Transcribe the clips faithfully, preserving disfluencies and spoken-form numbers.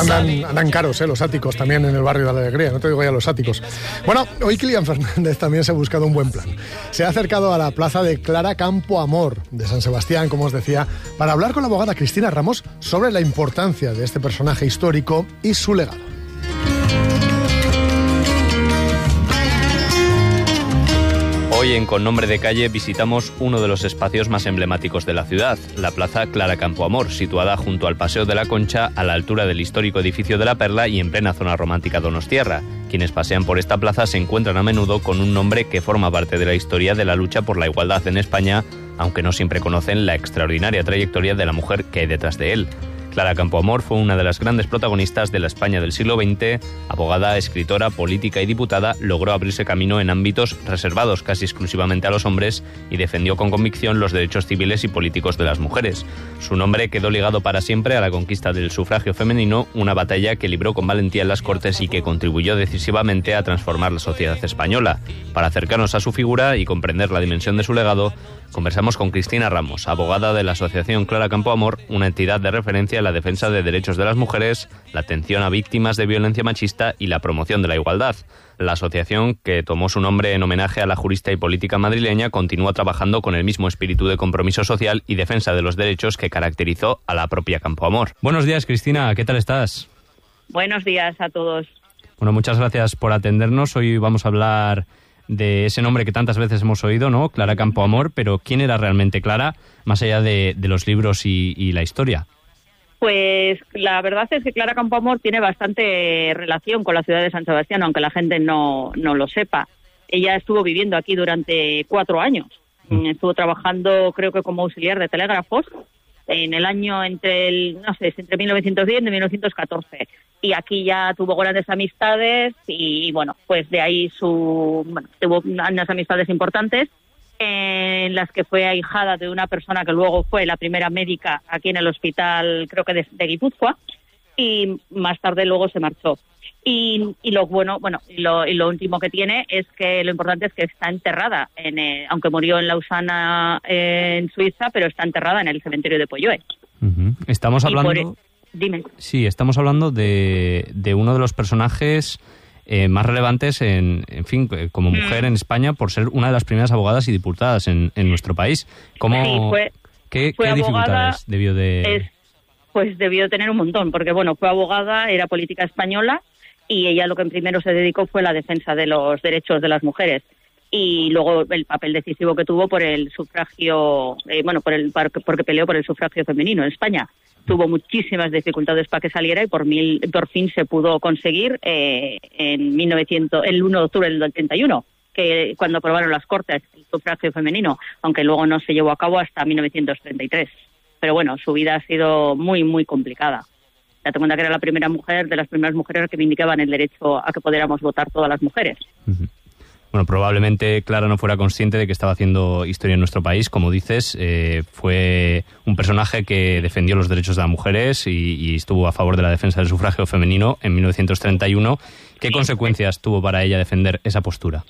andan, andan caros, ¿eh? Los áticos también en el barrio de la Alegría, no te digo ya los áticos. Bueno, hoy Kilian Fernández también se ha buscado un buen plan. Se ha acercado a la plaza de Clara Campoamor de San Sebastián, como os decía, para hablar con la abogada Cristina Ramos sobre la importancia de este personaje histórico y su legado. Hoy en Con Nombre de Calle visitamos uno de los espacios más emblemáticos de la ciudad, la Plaza Clara Campoamor, situada junto al Paseo de la Concha, a la altura del histórico edificio de la Perla y en plena zona romántica donostiarra. Quienes pasean por esta plaza se encuentran a menudo con un nombre que forma parte de la historia de la lucha por la igualdad en España, aunque no siempre conocen la extraordinaria trayectoria de la mujer que hay detrás de él. Clara Campoamor fue una de las grandes protagonistas de la España del siglo veinte. Abogada, escritora, política y diputada, logró abrirse camino en ámbitos reservados casi exclusivamente a los hombres y defendió con convicción los derechos civiles y políticos de las mujeres. Su nombre quedó ligado para siempre a la conquista del sufragio femenino, una batalla que libró con valentía en las Cortes y que contribuyó decisivamente a transformar la sociedad española. Para acercarnos a su figura y comprender la dimensión de su legado, conversamos con Cristina Ramos, abogada de la Asociación Clara Campoamor, una entidad de referencia en la defensa de derechos de las mujeres, la atención a víctimas de violencia machista y la promoción de la igualdad. La asociación, que tomó su nombre en homenaje a la jurista y política madrileña, continúa trabajando con el mismo espíritu de compromiso social y defensa de los derechos que caracterizó a la propia Campoamor. Buenos días, Cristina, ¿qué tal estás? Buenos días a todos. Bueno, muchas gracias por atendernos. Hoy vamos a hablar de ese nombre que tantas veces hemos oído, ¿no? Clara Campoamor, pero ¿quién era realmente Clara, más allá de, de los libros y, y la historia? Pues la verdad es que Clara Campoamor tiene bastante relación con la ciudad de San Sebastián, aunque la gente no, no lo sepa. Ella estuvo viviendo aquí durante cuatro años. Mm. Estuvo trabajando, creo que como auxiliar de telégrafos, en el año entre el, no sé, entre mil novecientos diez y mil novecientos catorce. Y aquí ya tuvo grandes amistades y, bueno, pues de ahí su, bueno, tuvo unas amistades importantes en las que fue ahijada de una persona que luego fue la primera médica aquí en el hospital, creo que de, de Guipúzcoa, y más tarde luego se marchó. Y, y lo bueno, bueno, y lo, y lo último que tiene es que lo importante es que está enterrada, en, eh, aunque murió en Lausana, eh, en Suiza, pero está enterrada en el cementerio de Polloé. Uh-huh. Estamos hablando... Por, dime. Sí, estamos hablando de, de uno de los personajes eh, más relevantes, en, en fin, como mujer mm. en España, por ser una de las primeras abogadas y diputadas en, en nuestro país. ¿Cómo, sí, fue, ¿Qué, fue qué abogada, dificultades debió de...? Es, pues debió tener un montón, porque bueno, fue abogada, era política española, y ella lo que primero se dedicó fue la defensa de los derechos de las mujeres y luego el papel decisivo que tuvo por el sufragio, eh, bueno, por el porque peleó por el sufragio femenino en España. Tuvo muchísimas dificultades para que saliera y por mil, por fin se pudo conseguir eh, en mil novecientos, el uno de octubre del treinta y uno, que cuando aprobaron las Cortes el sufragio femenino, aunque luego no se llevó a cabo hasta mil novecientos treinta y tres. Pero bueno, su vida ha sido muy, muy complicada. Date cuenta que era la primera mujer, de las primeras mujeres que reivindicaban el derecho a que pudiéramos votar todas las mujeres. Uh-huh. Bueno, probablemente Clara no fuera consciente de que estaba haciendo historia en nuestro país. Como dices, eh, fue un personaje que defendió los derechos de las mujeres y, y estuvo a favor de la defensa del sufragio femenino en mil novecientos treinta y uno. ¿Qué sí. consecuencias tuvo para ella defender esa postura?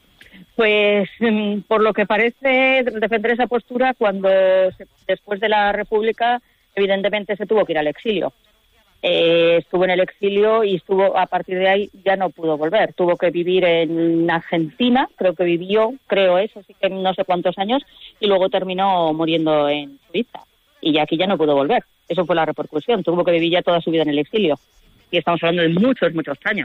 Pues, por lo que parece, defender esa postura cuando, se, después de la República, evidentemente se tuvo que ir al exilio. Eh, estuvo en el exilio y estuvo a partir de ahí ya no pudo volver. Tuvo que vivir en Argentina, creo que vivió, creo eso, sí que no sé cuántos años, y luego terminó muriendo en Suiza. Y ya aquí ya no pudo volver. Eso fue la repercusión. Tuvo que vivir ya toda su vida en el exilio. Y estamos hablando de muchos, muchos años.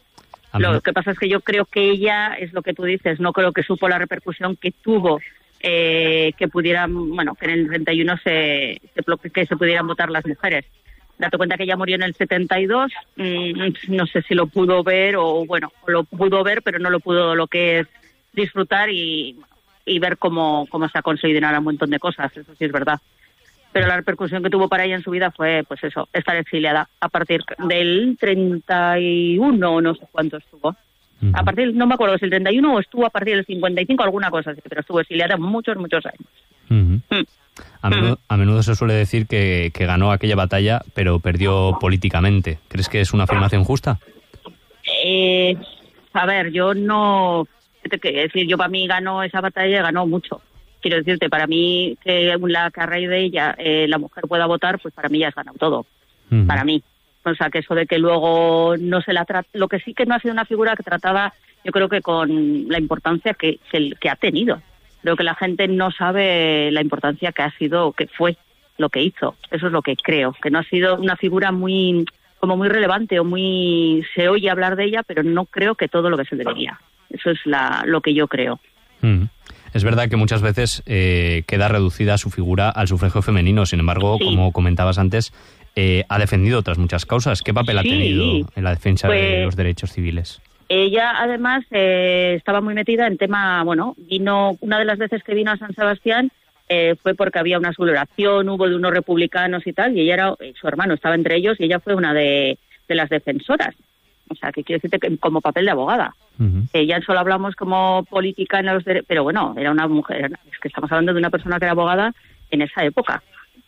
Lo que pasa es que yo creo que ella, es lo que tú dices, no creo que supo la repercusión que tuvo, eh, que pudieran, bueno, que en el treinta y uno se, se, que se pudieran votar las mujeres. Date cuenta que ella murió en el setenta y dos, mmm, no sé si lo pudo ver o, bueno, lo pudo ver, pero no lo pudo lo que es disfrutar y, y ver cómo, cómo se ha conseguido un montón de cosas, eso sí es verdad. Pero la repercusión que tuvo para ella en su vida fue, pues eso, estar exiliada a partir del treinta y uno, no sé cuánto estuvo. Uh-huh. A partir, no me acuerdo si el treinta y uno o estuvo a partir del cincuenta y cinco, alguna cosa así, pero estuvo exiliada muchos, muchos años. Uh-huh. Mm. A menudo, a menudo se suele decir que, que ganó aquella batalla, pero perdió políticamente. ¿Crees que es una afirmación justa? Eh, a ver, yo no... Es decir, yo para mí ganó esa batalla, ganó mucho. Quiero decirte, para mí, que, la, que a raíz de ella eh, la mujer pueda votar, pues para mí ya has ganado todo. Uh-huh. Para mí. O sea, que eso de que luego no se la trata... Lo que sí que no ha sido una figura que tratada, yo creo que con la importancia que, que, que ha tenido. Creo que la gente no sabe la importancia que ha sido, que fue lo que hizo. Eso es lo que creo, que no ha sido una figura muy como muy relevante o muy... Se oye hablar de ella, pero no creo que todo lo que se debería. Eso es la, lo que yo creo. Mm. Es verdad que muchas veces eh, queda reducida su figura al sufragio femenino. Sin embargo, sí, como comentabas antes, eh, ha defendido otras muchas causas. ¿Qué papel sí. ha tenido en la defensa pues, de los derechos civiles? Ella, además, eh, estaba muy metida en tema... Bueno, vino una de las veces que vino a San Sebastián eh, fue porque había una celebración, hubo de unos republicanos y tal, y ella era... Su hermano estaba entre ellos y ella fue una de, de las defensoras. O sea, que quiero decirte que como papel de abogada. Uh-huh. Eh, ya solo hablamos como política en los derechos, pero bueno, era una mujer, es que estamos hablando de una persona que era abogada en esa época.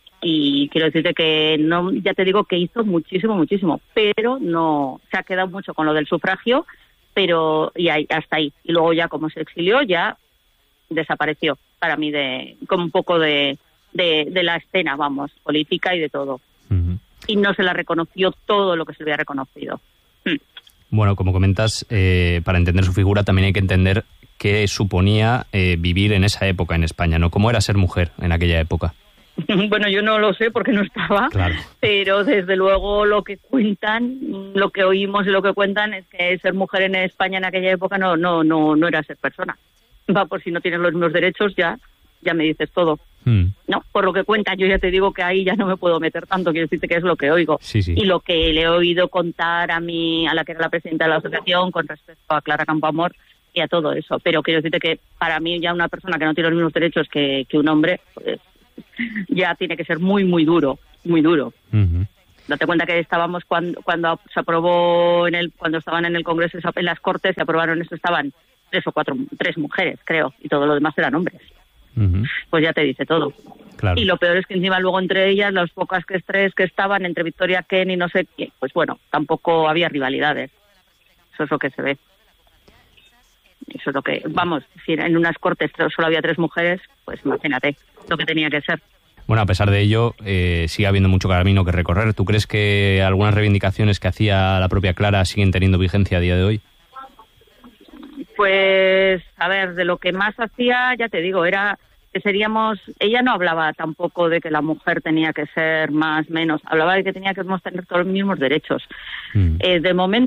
Y quiero decirte que no, ya te digo que hizo muchísimo, muchísimo, pero no se ha quedado mucho con lo del sufragio, pero y ahí, hasta ahí. Y luego ya como se exilió, ya desapareció para mí de como un poco de, de, de la escena, vamos, política y de todo. Uh-huh. Y no se la reconoció todo lo que se le había reconocido. Hmm. Bueno, como comentas, eh, para entender su figura también hay que entender qué suponía eh, vivir en esa época en España, ¿no? ¿Cómo era ser mujer en aquella época? Bueno, yo no lo sé porque no estaba, claro, pero desde luego lo que cuentan, lo que oímos y lo que cuentan es que ser mujer en España en aquella época no no no no era ser persona. Va, por si no tienes los mismos derechos, ya ya me dices todo. Hmm. No, por lo que cuentan, yo ya te digo que ahí ya no me puedo meter tanto, quiero decirte que es lo que oigo. Sí, sí. Y lo que le he oído contar a mí, a la que era la presidenta de la asociación, con respecto a Clara Campoamor y a todo eso. Pero quiero decirte que para mí ya una persona que no tiene los mismos derechos que, que un hombre, pues ya tiene que ser muy, muy duro, muy duro. Uh-huh. Date cuenta que estábamos cuando cuando se aprobó, en el cuando estaban en el Congreso, en las Cortes, se aprobaron esto, estaban tres o cuatro, tres mujeres, creo, y todo lo demás eran hombres. Uh-huh. Pues ya te dice todo. Claro. Y lo peor es que encima luego entre ellas, las pocas que tres que estaban, entre Victoria Ken y no sé quién, pues bueno, tampoco había rivalidades. Eso es lo que se ve. Eso es lo que, vamos, si en unas Cortes solo había tres mujeres, pues imagínate lo que tenía que ser. Bueno, a pesar de ello, eh, sigue habiendo mucho camino que recorrer. ¿Tú crees que algunas reivindicaciones que hacía la propia Clara siguen teniendo vigencia a día de hoy? Pues, a ver, de lo que más hacía, ya te digo, era que seríamos... Ella no hablaba tampoco de que la mujer tenía que ser más, menos. Hablaba de que tenía que tener todos los mismos derechos. Mm. Eh, de momento